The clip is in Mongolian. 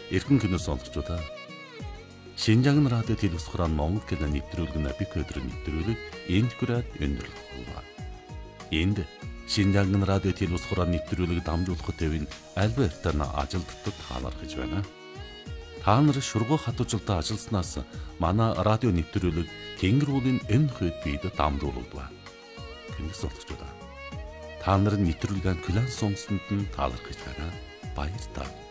Эрхэн кино сонсогчдоо Шинжаан радио телевиз хураан Монгол кино нэвтрүүлэг бик өдөр нэвтрүүлэг энд хүрээд өндөрлөх болов. Энд Шинжаан радио телевиз хураан нэвтрүүлэг дамжуулахад төвийн Альбертын ажилтнууд таалархаж байна. Та нар шургуу хатуужилтаа ажилласнаас манай радио нэвтрүүлэг Тэнгэр уулын энэ хэд бид дамжуулдаг. Кино сонсогчдоо та нарын нэвтрүүлгийн класс сонсонд нь таалархаж байна. Баярлалаа.